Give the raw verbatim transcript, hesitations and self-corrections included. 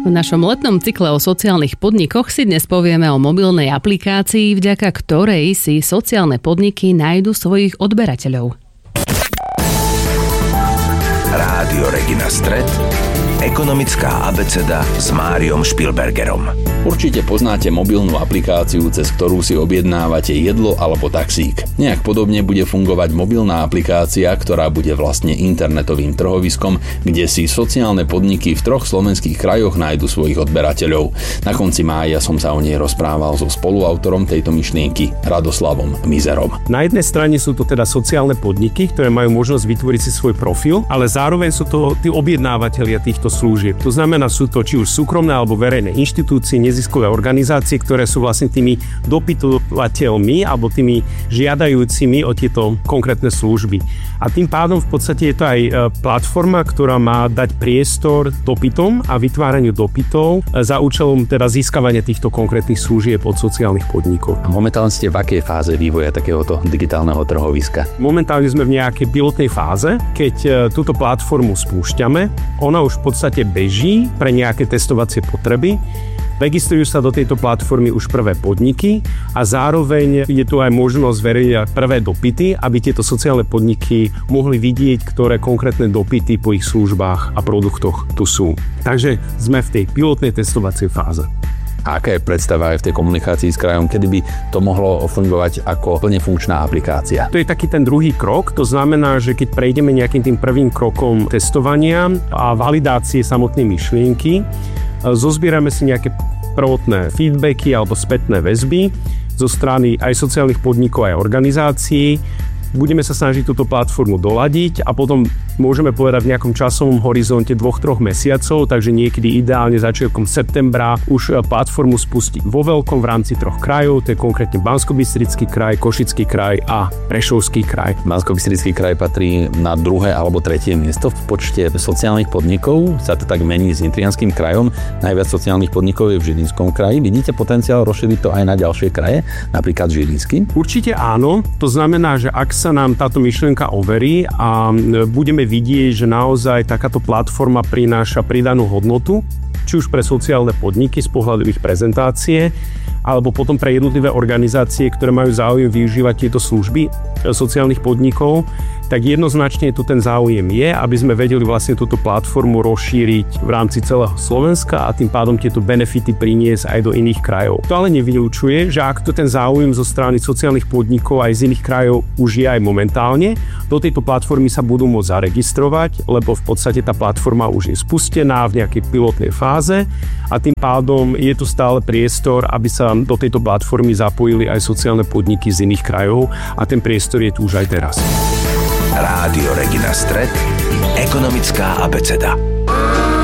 V našom letnom cykle o sociálnych podnikoch si dnes povieme o mobilnej aplikácii, vďaka ktorej si sociálne podniky nájdu svojich odberateľov. Rádio Regina Stret, ekonomická abeceda s Máriom Špilbergerom. Určite poznáte mobilnú aplikáciu, cez ktorú si objednávate jedlo alebo taxík. Nejak podobne bude fungovať mobilná aplikácia, ktorá bude vlastne internetovým trhoviskom, kde si sociálne podniky v troch slovenských krajoch nájdu svojich odberateľov. Na konci mája som sa o nej rozprával so spoluautorom tejto myšlienky, Radoslavom Mizerom. Na jednej strane sú to teda sociálne podniky, ktoré majú možnosť vytvoriť si svoj profil, ale zároveň sú to tí objednávateľia týchto služieb. To znamená, sú to či už súkromné alebo verejné inštitúcie, neziskové organizácie, ktoré sú vlastne tými dopytovateľmi alebo tými žiadajúcimi o tieto konkrétne služby. A tým pádom v podstate je to aj platforma, ktorá má dať priestor dopytom a vytváraniu dopytov za účelom teda získavania týchto konkrétnych služieb od sociálnych podnikov. A momentálne ste v akej fáze vývoja takéhoto digitálneho trhoviska? Momentálne sme v nejakej pilotnej fáze, keď túto platformu spúšťame. Ona už v podstate beží pre nejaké testovacie potreby. Registrujú sa do tejto platformy už prvé podniky a zároveň je tu aj možnosť zverejniť prvé dopyty, aby tieto sociálne podniky mohli vidieť, ktoré konkrétne dopyty po ich službách a produktoch tu sú. Takže sme v tej pilotnej testovacej fáze. A aká je predstava aj v tej komunikácii s krajom, kedy by to mohlo fungovať ako plne funkčná aplikácia? To je taký ten druhý krok, to znamená, že keď prejdeme nejakým tým prvým krokom testovania a validácie samotnej myšlienky, zozbierame si nejaké prvotné feedbacky alebo spätné väzby zo strany aj sociálnych podnikov, aj organizácií. Budeme sa snažiť túto platformu doladiť a potom môžeme povedať v nejakom časovom horizonte dvoch, troch mesiacov, takže niekedy ideálne začiatkom septembra už platformu spustiť vo veľkom v rámci troch krajov, to je konkrétne Banskobystrický kraj, Košický kraj a Prešovský kraj. Banskobystrický kraj patrí na druhé alebo tretie miesto v počte sociálnych podnikov, sa to tak mení s Nitrianským krajom, najviac sociálnych podnikov je v Žilinskom kraji. Vidíte potenciál rozšíriť to aj na ďalšie kraje, napríklad Žilinský? Určite áno, to znamená, že ak sa nám táto myšlienka overí a budeme vidieť, že naozaj takáto platforma prináša pridanú hodnotu, či už pre sociálne podniky z pohľadu ich prezentácie, alebo potom pre jednotlivé organizácie, ktoré majú záujem využívať tieto služby sociálnych podnikov, tak jednoznačne tu ten záujem je, aby sme vedeli vlastne túto platformu rozšíriť v rámci celého Slovenska a tým pádom tieto benefity priniesť aj do iných krajov. To ale nevylučuje, že ak to ten záujem zo strany sociálnych podnikov aj z iných krajov už je aj momentálne, do tejto platformy sa budú môcť zaregistrovať, lebo v podstate tá platforma už je spustená v nejakej pilotnej fáze a tým pádom je tu stále priestor, aby sa do tejto platformy zapojili aj sociálne podniky z iných krajov a ten priestor je tu už aj teraz. Rádio Regina Stret, ekonomická abeceda.